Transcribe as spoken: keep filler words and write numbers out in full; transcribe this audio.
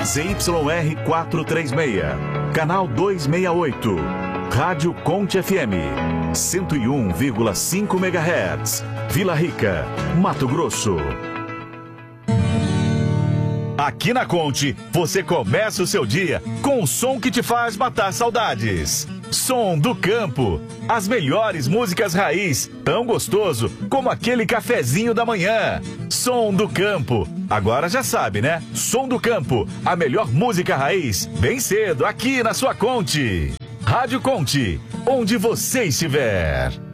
Z Y R quatrocentos e trinta e seis, canal duzentos e sessenta e oito. Rádio Conte F M, cento e um vírgula cinco megahertz. Vila Rica, Mato Grosso. Aqui na Conte, você começa o seu dia com o som que te faz matar saudades. Som do Campo. As melhores músicas raiz, tão gostoso como aquele cafezinho da manhã. Som do Campo. Agora já sabe, né? Som do Campo. A melhor música raiz, bem cedo, aqui na sua Conte. Rádio Conte, onde você estiver.